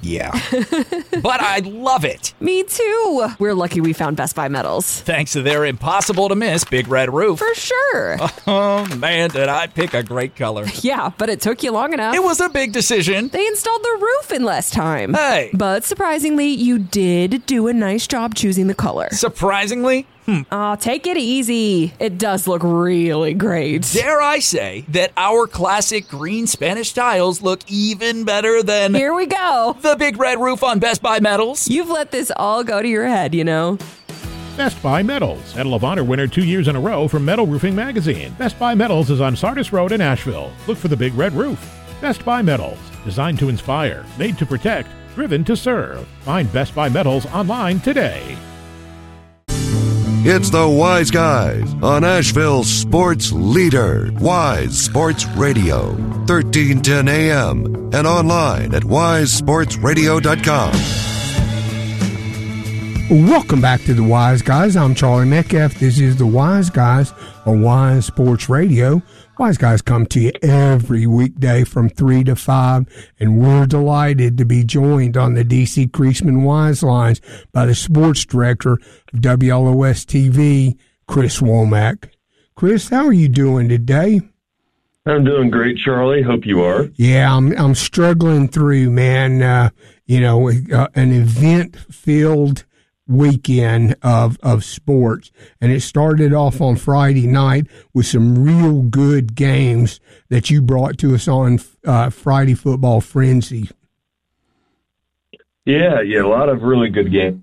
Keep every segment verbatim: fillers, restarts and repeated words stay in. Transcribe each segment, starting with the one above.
Yeah. But I love it. Me too. We're lucky we found Best Buy Metals. Thanks to their impossible-to-miss Big Red Roof. For sure. Oh, man, did I pick a great color. Yeah, but it took you long enough. It was a big decision. They installed the roof in less time. Hey. But surprisingly, you did do a nice job choosing the color. Surprisingly? Hmm. Aw, take it easy. It does look really great. Dare I say that our classic green Spanish tiles look even better than... Here we go. The Big Red Roof on Best Buy Metals. You've let this all go to your head, you know. Best Buy Metals, Medal of Honor winner two years in a row from Metal Roofing Magazine. Best Buy Metals is on Sardis Road in Asheville. Look for the Big Red Roof. Best Buy Metals, designed to inspire, made to protect, driven to serve. Find Best Buy Metals online today. It's the Wise Guys on Asheville's sports leader, Wise Sports Radio, thirteen ten A M, and online at wise sports radio dot com. Welcome back to the Wise Guys. I'm Charlie Metcalf. This is the Wise Guys on Wise Sports Radio. Wise Guys come to you every weekday from three to five, and we're delighted to be joined on the D C Creasman Wise Lines by the sports director of W L O S T V, Chris Womack. Chris, how are you doing today? I'm doing great, Charlie. Hope you are. Yeah, I'm I'm struggling through, man. Uh, you know, uh, an event-filled weekend of, of sports, and it started off on Friday night with some real good games that you brought to us on uh, Friday Football Frenzy. Yeah, yeah, a lot of really good games.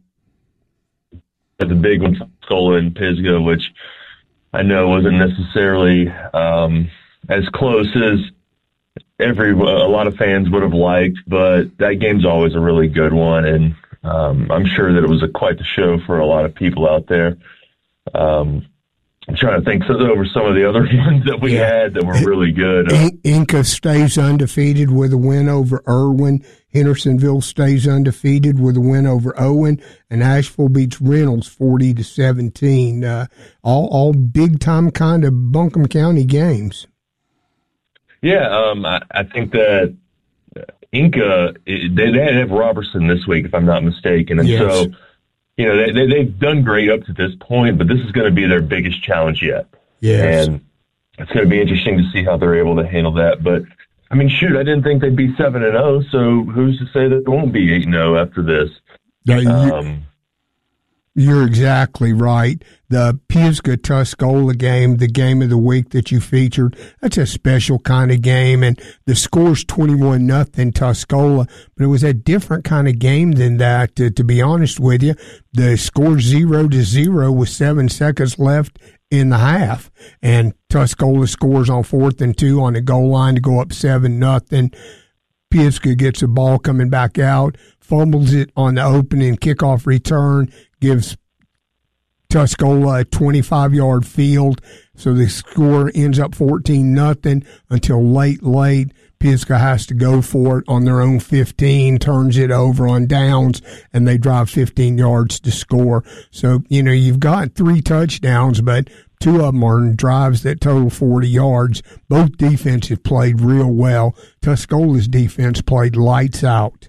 The big one, Tuscola and Pisgah, which I know wasn't necessarily um, as close as every a lot of fans would have liked, but that game's always a really good one, and Um, I'm sure that it was a, quite the show for a lot of people out there. Um, I'm trying to think over some of the other ones that we yeah. had that were really good. In- Inca stays undefeated with a win over Irwin. Hendersonville stays undefeated with a win over Owen, and Asheville beats Reynolds forty to seventeen. Uh, all all big time kind of Buncombe County games. Yeah, um, I, I think that Inca, they, they have Robertson this week, if I'm not mistaken. And yes. so, you know, they, they, they've done great up to this point, but this is going to be their biggest challenge yet. Yes. And it's going to be interesting to see how they're able to handle that. But, I mean, shoot, I didn't think they'd be seven and oh, so who's to say that they won't be eight and oh after this? Yeah, you, um, you're exactly right. The Pisgah-Tuscola game, the game of the week that you featured, that's a special kind of game. And the score's twenty-one nothing Tuscola, but it was a different kind of game than that, to, to be honest with you. The score's zero to zero with seven seconds left in the half. And Tuscola scores on fourth and two on the goal line to go up seven nothing. Pisgah gets the ball coming back out, fumbles it on the opening kickoff return, gives Tuscola a twenty-five-yard field, so the score ends up fourteen nothing until late, late. Pisgah has to go for it on their own fifteen, turns it over on downs, and they drive fifteen yards to score. So, you know, you've got three touchdowns, but two of them are in drives that total forty yards. Both defenses played real well. Tuscola's defense played lights out.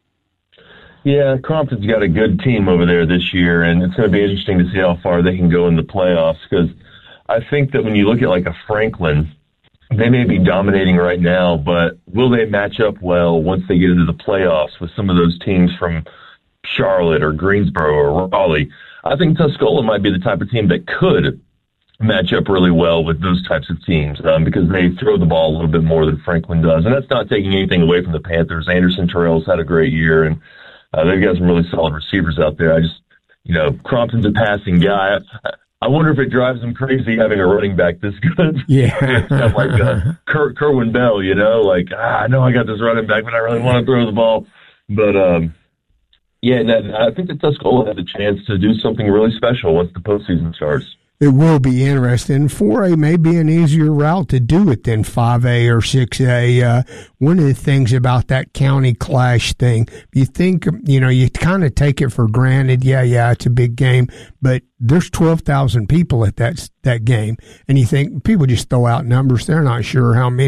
Yeah, Crompton's got a good team over there this year, and it's going to be interesting to see how far they can go in the playoffs, because I think that when you look at like a Franklin, they may be dominating right now, but will they match up well once they get into the playoffs with some of those teams from Charlotte or Greensboro or Raleigh? I think Tuscola might be the type of team that could match up really well with those types of teams um, because they throw the ball a little bit more than Franklin does, and that's not taking anything away from the Panthers. Anderson Terrell's had a great year, and Uh, they've got some really solid receivers out there. I just, you know, Crompton's a passing guy. I, I wonder if it drives them crazy having a running back this good. Yeah. It's like uh, Ker- Kerwin Bell, you know, like, ah, I know I got this running back, but I really want to throw the ball. But, um, yeah, no, I think that Tuscola has a chance to do something really special once the postseason starts. It will be interesting. four A may be an easier route to do it than five A or six A. Uh, one of the things about that county clash thing, you think, you know, you kind of take it for granted. Yeah, yeah, it's a big game, but there's twelve thousand people at that that game. And you think people just throw out numbers. They're not sure how many.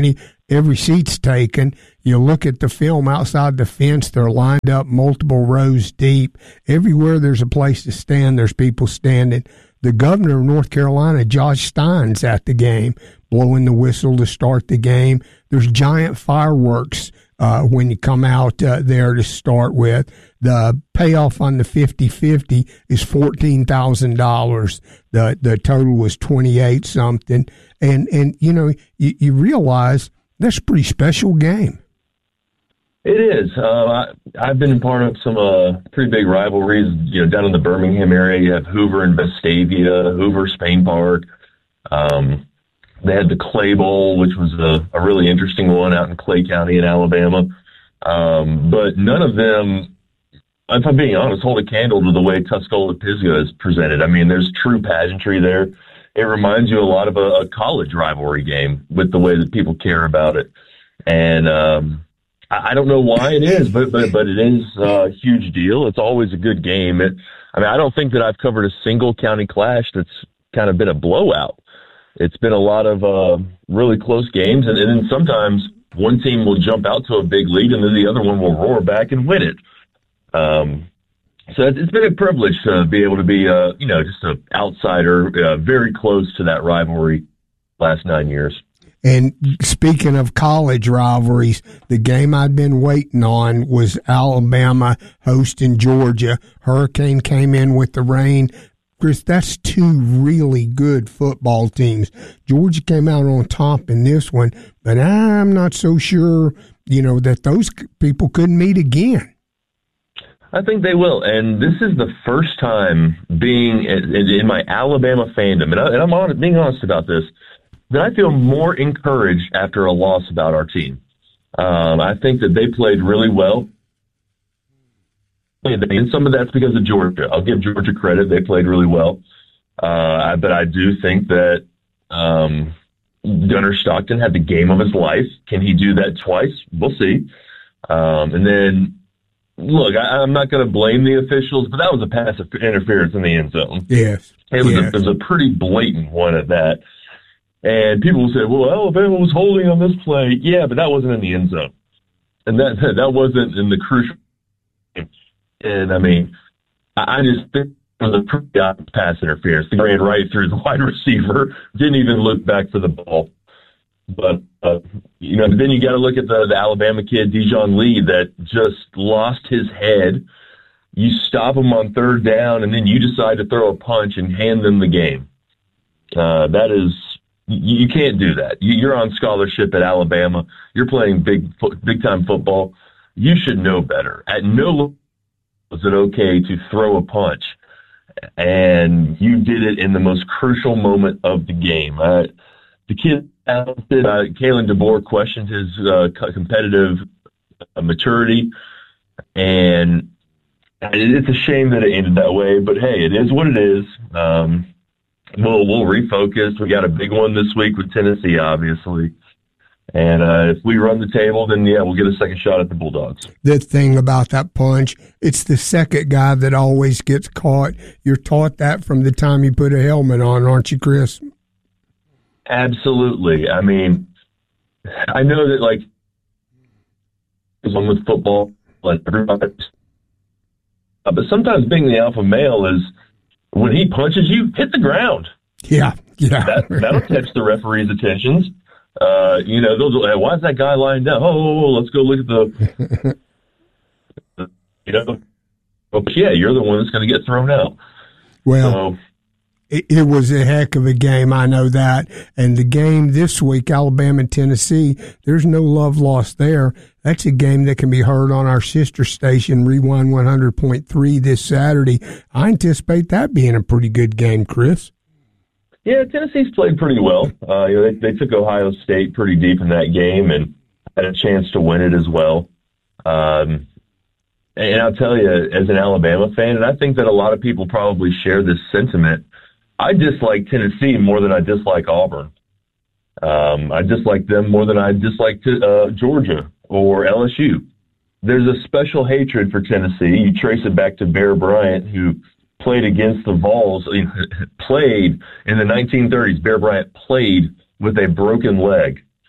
every seat's taken. You look at the film outside the fence, they're lined up multiple rows deep. Everywhere there's a place to stand, there's people standing. The governor of North Carolina, Josh Stein's at the game, blowing the whistle to start the game. There's giant fireworks uh, when you come out uh, there to start with. The payoff on the fifty-fifty is fourteen thousand dollars. The the total was twenty-eight something. And, and you know, you, you realize that's a pretty special game. It is. Uh, I, I've been part of some uh, pretty big rivalries. You know, down in the Birmingham area, you have Hoover and Vestavia, Hoover, Spain Park. Um, they had the Clay Bowl, which was a, a really interesting one out in Clay County in Alabama. Um, but none of them, if I'm being honest, hold a candle to the way Tuscola-Pisgah is presented. I mean, there's true pageantry there. It reminds you a lot of a, a college rivalry game with the way that people care about it. And um, I, I don't know why it is, but but, but it is a huge deal. It's always a good game. It, I mean, I don't think that I've covered a single county clash that's kind of been a blowout. It's been a lot of uh, really close games, and, and then sometimes one team will jump out to a big lead, and then the other one will roar back and win it. Um, so it's been a privilege to be able to be, uh, you know, just an outsider, uh, very close to that rivalry last nine years. And speaking of college rivalries, the game I'd been waiting on was Alabama hosting Georgia. Hurricane came in with the rain. Chris, that's two really good football teams. Georgia came out on top in this one, but I'm not so sure, you know, that those people could meet again. I think they will, and this is the first time being in, in my Alabama fandom, and, I, and I'm on, being honest about this, that I feel more encouraged after a loss about our team. Um, I think that they played really well, and some of that's because of Georgia. I'll give Georgia credit; they played really well, uh, but I do think that um, Gunnar Stockton had the game of his life. Can he do that twice? We'll see. Um, and then. Look, I, I'm not going to blame the officials, but that was a pass interference in the end zone. Yes. It was, yes. A, it was a pretty blatant one at that. And people will say, well, Alabama was holding on this play. Yeah, but that wasn't in the end zone. And that that wasn't in the crucial game. And, I mean, I, I just think it was a pretty obvious pass interference. He ran right through the wide receiver, didn't even look back for the ball. But, uh, you know, then you got to look at the, the Alabama kid, Dijon Lee, that just lost his head. You stop him on third down, and then you decide to throw a punch and hand them the game. Uh, that is, you, you can't do that. You, you're on scholarship at Alabama. You're playing big, big time football. You should know better. At no level is it okay to throw a punch, and you did it in the most crucial moment of the game. Uh, the kid. Uh, Kalen DeBoer questioned his uh, competitive uh, maturity, and it's a shame that it ended that way. But hey, it is what it is. Um, we'll we'll refocus. We got a big one this week with Tennessee, obviously, and uh, if we run the table, then yeah, we'll get a second shot at the Bulldogs. The thing about that punch, it's the second guy that always gets caught. You're taught that from the time you put a helmet on, aren't you, Chris? Absolutely. I mean, I know that, like, with football, like everybody, uh, but sometimes being the alpha male is when he punches you, hit the ground. Yeah, yeah. That, that'll catch the referee's attentions. Uh, you know, those. Hey, why is that guy lying down? Oh, oh, oh, let's go look at the. you know, but yeah, you're the one that's going to get thrown out. Well. So, It, it was a heck of a game, I know that. And the game this week, Alabama and Tennessee, there's no love lost there. That's a game that can be heard on our sister station, Rewind one hundred point three, this Saturday. I anticipate that being a pretty good game, Chris. Yeah, Tennessee's played pretty well. Uh, you know, they, they took Ohio State pretty deep in that game and had a chance to win it as well. Um, and I'll tell you, as an Alabama fan, and I think that a lot of people probably share this sentiment, I dislike Tennessee more than I dislike Auburn. Um, I dislike them more than I dislike uh, Georgia or L S U. There's a special hatred for Tennessee. You trace it back to Bear Bryant, who played against the Vols, played in the nineteen thirties. Bear Bryant played with a broken leg.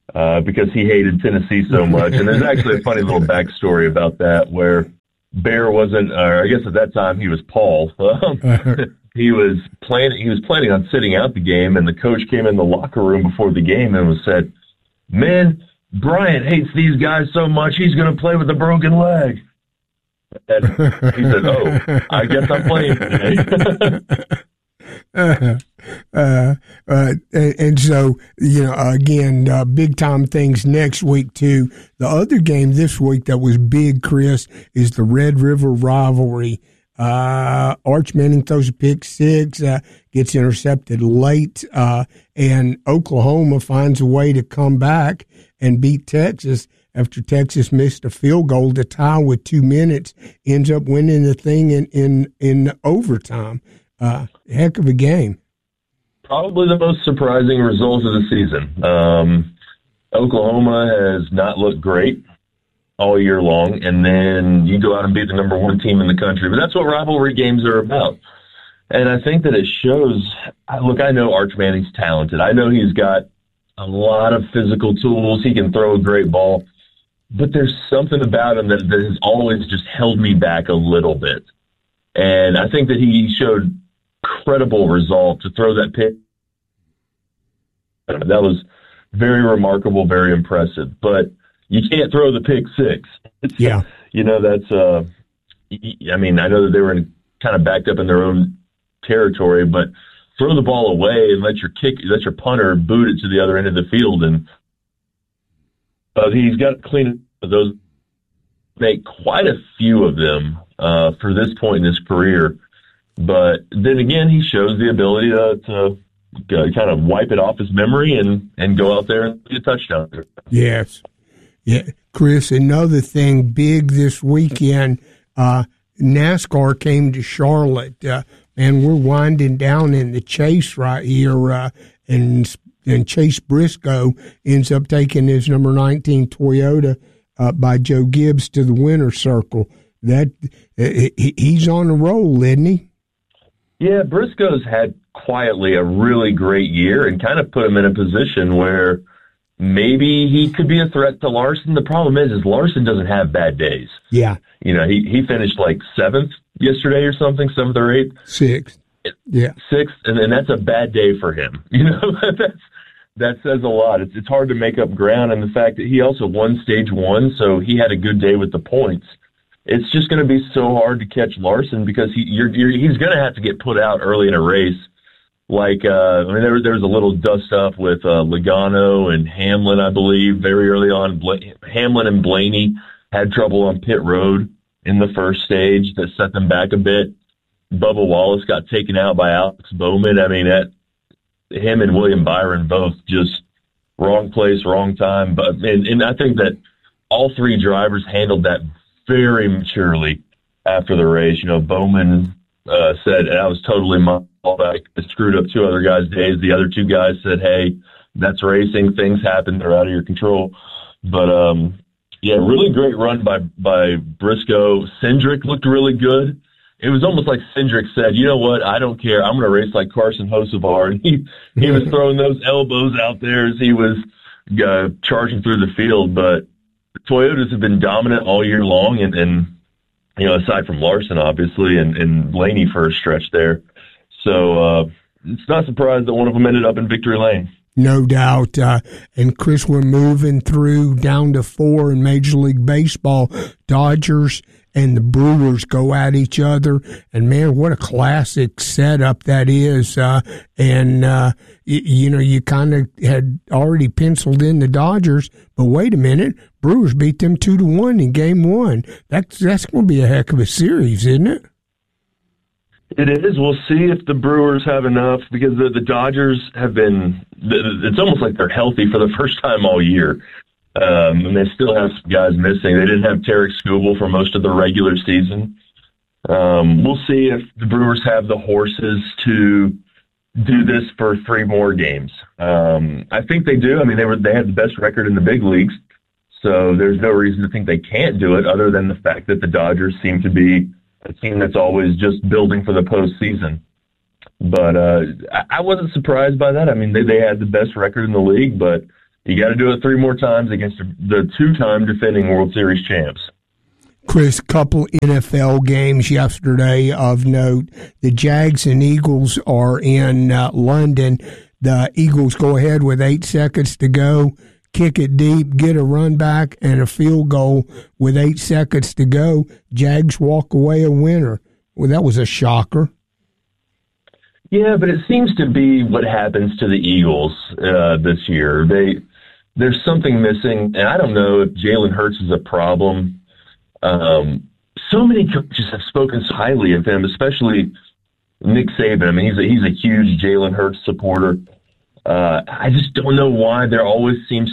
uh, because he hated Tennessee so much. And there's actually a funny little backstory about that where Bear wasn't, or I guess at that time he was Paul. he was planning. He was planning on sitting out the game, and the coach came in the locker room before the game and was said, "Man, Bryant hates these guys so much he's going to play with a broken leg." And he said, "Oh, I guess I'm playing today." uh, uh, uh, and, and so, you know, again, uh, big time things next week, too. The other game this week that was big, Chris, is the Red River rivalry. Uh, Arch Manning throws a pick six, uh, gets intercepted late, uh, and Oklahoma finds a way to come back and beat Texas after Texas missed a field goal to tie with two minutes, ends up winning the thing in, in, in overtime. Uh, heck of a game. Probably the most surprising result of the season. Um, Oklahoma has not looked great all year long, and then you go out and beat the number one team in the country. But that's what rivalry games are about. And I think that it shows, look, I know Arch Manning's talented. I know he's got a lot of physical tools. He can throw a great ball. But there's something about him that, that has always just held me back a little bit. And I think that he showed incredible resolve to throw that pick. That was very remarkable, very impressive. But you can't throw the pick six. It's, yeah. You know, that's, uh, I mean, I know that they were in, kind of backed up in their own territory, but throw the ball away and let your kick, let your punter boot it to the other end of the field. And uh, he's got to clean those, make quite a few of them uh, for this point in his career. But then again, he shows the ability to, to uh, kind of wipe it off his memory and, and go out there and get a touchdown. Yes. Yeah. Chris, another thing big this weekend, uh, NASCAR came to Charlotte. Uh, and we're winding down in the chase right here. Uh, and, and Chase Briscoe ends up taking his number nineteen Toyota uh, by Joe Gibbs to the winner's circle. That uh, he's on the roll, isn't he? Yeah, Briscoe's had quietly a really great year and kind of put him in a position where maybe he could be a threat to Larson. The problem is, is Larson doesn't have bad days. Yeah. You know, he, he finished like seventh yesterday or something, seventh or eighth. Sixth. Yeah. Sixth, and, and that's a bad day for him. You know, that's, that says a lot. It's, it's hard to make up ground, and the fact that he also won stage one, so he had a good day with the points. It's just going to be so hard to catch Larson because he you're, you're, he's going to have to get put out early in a race. Like, uh, I mean, there, there was a little dust up with uh, Logano and Hamlin, I believe, very early on. Bla- Hamlin and Blaney had trouble on pit road in the first stage that set them back a bit. Bubba Wallace got taken out by Alex Bowman. I mean, that him and William Byron both just wrong place, wrong time. But and, and I think that all three drivers handled that very maturely after the race. You know, Bowman uh, said, "I was totally my fault. I screwed up two other guys' days." The other two guys said, "Hey, that's racing. Things happen. They're out of your control." But um, yeah, really great run by by Briscoe. Cindric looked really good. It was almost like Cindric said, "You know what? I don't care. I'm going to race like Carson Hocevar." And he he was throwing those elbows out there as he was uh, charging through the field. But Toyotas have been dominant all year long, and, and you know, aside from Larson, obviously, and, and Blaney for a stretch there. So uh, it's not surprised that one of them ended up in victory lane. No doubt. Uh, and, Chris, we're moving through down to four in Major League Baseball. Dodgers and the Brewers go at each other. And, man, what a classic setup that is. Uh, and, uh, y- you know, you kind of had already penciled in the Dodgers, but wait a minute. Brewers beat them two to one in game one. That's, that's going to be a heck of a series, isn't it? It is. We'll see if the Brewers have enough because the, the Dodgers have been – it's almost like they're healthy for the first time all year. Um, and they still have some guys missing. They didn't have Tarek Skubal for most of the regular season. Um, we'll see if the Brewers have the horses to do this for three more games. Um, I think they do. I mean, they were they had the best record in the big leagues, so there's no reason to think they can't do it other than the fact that the Dodgers seem to be a team that's always just building for the postseason. But uh, I wasn't surprised by that. I mean, they, they had the best record in the league, but you got to do it three more times against the two-time defending World Series champs. Chris, couple N F L games yesterday of note. The Jags and Eagles are in uh, London. The Eagles go ahead with eight seconds to go, kick it deep, get a run back, and a field goal with eight seconds to go. Jags walk away a winner. Well, that was a shocker. Yeah, but it seems to be what happens to the Eagles uh, this year. They there's something missing, and I don't know if Jalen Hurts is a problem. Um, so many coaches have spoken so highly of him, especially Nick Saban. I mean, he's a, he's a huge Jalen Hurts supporter. Uh, I just don't know why there always seems